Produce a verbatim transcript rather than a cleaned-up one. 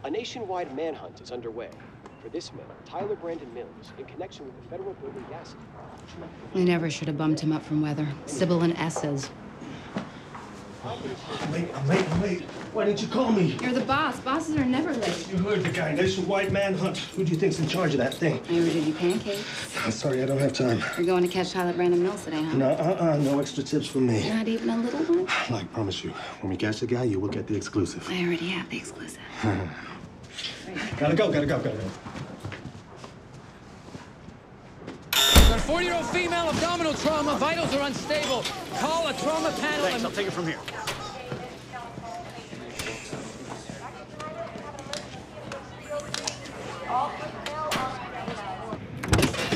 A nationwide manhunt is underway for this man, Tyler Brandon Mills, in connection with the federal building gas. We never should have bumped him up from weather. Sybil and S's. I'm late, I'm late, I'm late. Why didn't you call me? You're the boss. Bosses are never late. You heard the guy. Nationwide manhunt. Who do you think's in charge of that thing? I ordered you pancakes. I'm sorry, I don't have time. You're going to catch Tyler Brandon Mills today, huh? No, uh-uh, no extra tips from me. Not even a little one? I promise you, when we catch the guy, you will get the exclusive. I already have the exclusive. Gotta go, gotta go, gotta go. Got a forty-year-old female abdominal trauma. Vitals are unstable. Call a trauma panel. Thanks, I'll take it from here. All personnel